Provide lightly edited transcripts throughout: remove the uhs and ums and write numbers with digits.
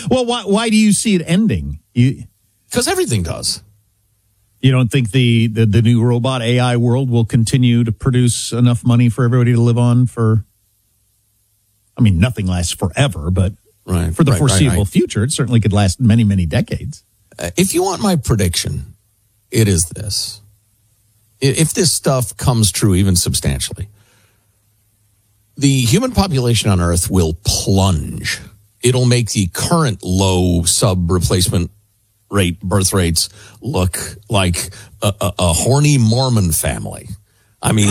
Well, why do you see it ending? Because everything does. You don't think the new robot AI world will continue to produce enough money for everybody to live on for, I mean, nothing lasts forever, but for the foreseeable future, it certainly could last many, many decades. If you want my prediction, it is this. If this stuff comes true even substantially, the human population on Earth will plunge. It'll make the current low sub-replacement rate birth rates look like a horny Mormon family. I mean,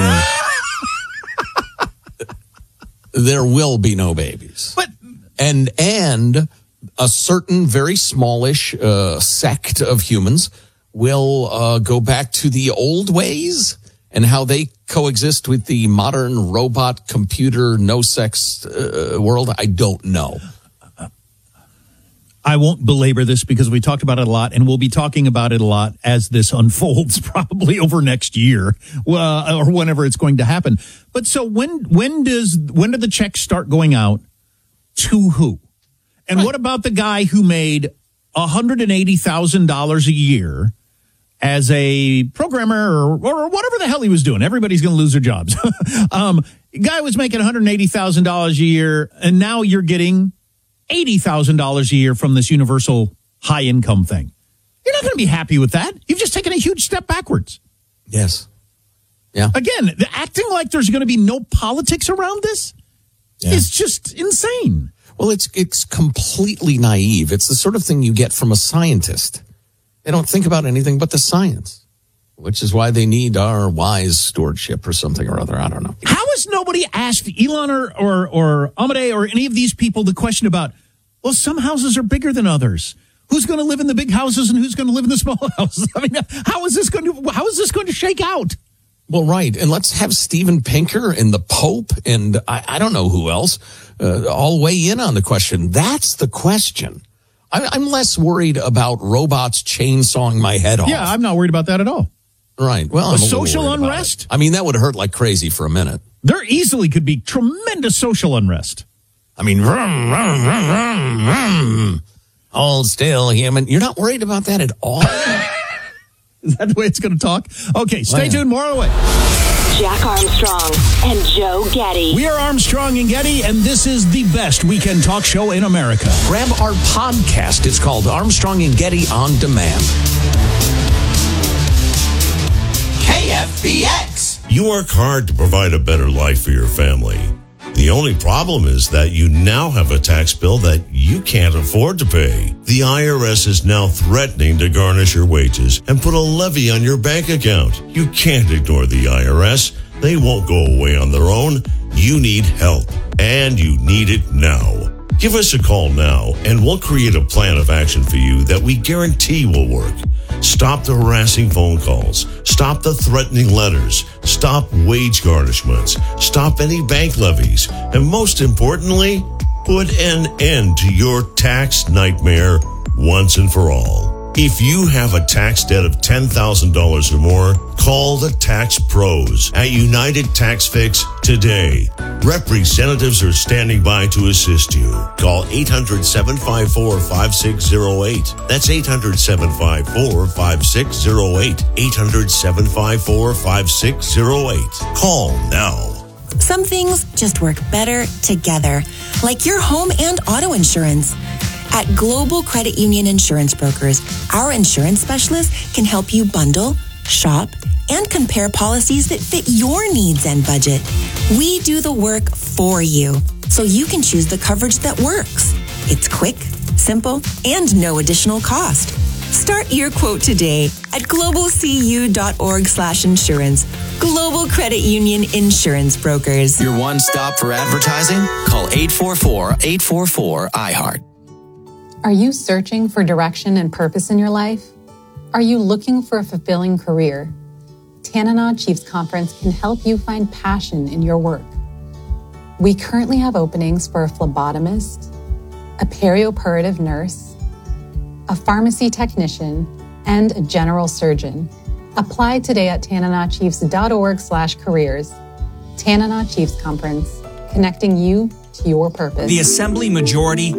there will be no babies. But and a certain very smallish sect of humans will go back to the old ways and how they coexist with the modern robot computer no sex world. I don't know. I won't belabor this because we talked about it a lot, and we'll be talking about it a lot as this unfolds, probably over next year, or whenever it's going to happen. But so when do the checks start going out to who? And what about the guy who made $180,000 a year as a programmer or whatever the hell he was doing? Everybody's going to lose their jobs. Guy was making $180,000 a year, and now you're getting $80,000 a year from this universal high income thing. You're not going to be happy with that. You've just taken a huge step backwards. Yes. Yeah. Again, acting like there's going to be no politics around this is just insane. Well, it's completely naive. It's the sort of thing you get from a scientist. They don't think about anything but the science, which is why they need our wise stewardship or something or other. I don't know. How has nobody asked Elon or Amade or any of these people the question about, well, some houses are bigger than others. Who's going to live in the big houses and who's going to live in the small houses? I mean, how is this going to shake out? Well, right. And let's have Steven Pinker and the Pope and I don't know who else all weigh in on the question. That's the question. I'm less worried about robots chainsawing my head off. Yeah, I'm not worried about that at all. Right. Well, I'm social unrest? I mean, that would hurt like crazy for a minute. There easily could be tremendous social unrest. I mean, vroom, vroom, vroom, vroom, vroom. Hold still, human. You're not worried about that at all? Is that the way it's going to talk? Okay, stay tuned. More on the way. Jack Armstrong and Joe Getty. We are Armstrong and Getty, and this is the best weekend talk show in America. Grab our podcast. It's called Armstrong and Getty On Demand. KFBX. You work hard to provide a better life for your family. The only problem is that you now have a tax bill that you can't afford to pay. The IRS is now threatening to garnish your wages and put a levy on your bank account. You can't ignore the IRS. They won't go away on their own. You need help, and you need it now. Give us a call now, and we'll create a plan of action for you that we guarantee will work. Stop the harassing phone calls. Stop the threatening letters. Stop wage garnishments. Stop any bank levies. And most importantly, put an end to your tax nightmare once and for all. If you have a tax debt of $10,000 or more, call the Tax Pros at United Tax Fix today. Representatives are standing by to assist you. Call 800-754-5608. That's 800-754-5608. 800-754-5608. Call now. Some things just work better together, like your home and auto insurance. At Global Credit Union Insurance Brokers, our insurance specialists can help you bundle, shop, and compare policies that fit your needs and budget. We do the work for you, so you can choose the coverage that works. It's quick, simple, and no additional cost. Start your quote today at globalcu.org/insurance. Global Credit Union Insurance Brokers. Your one stop for advertising? Call 844-844-iHeart. Are you searching for direction and purpose in your life? Are you looking for a fulfilling career? Tanana Chiefs Conference can help you find passion in your work. We currently have openings for a phlebotomist, a perioperative nurse, a pharmacy technician, and a general surgeon. Apply today at tananachiefs.org/careers. Tanana Chiefs Conference, connecting you to your purpose. The Assembly Majority